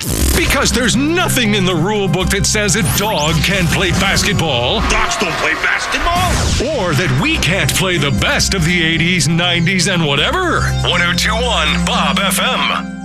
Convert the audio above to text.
Because there's nothing in the rule book that says a dog can't play basketball. Dogs don't play basketball. Or that we can't play the best of the 80s, 90s, and whatever. 102.1 Bob FM.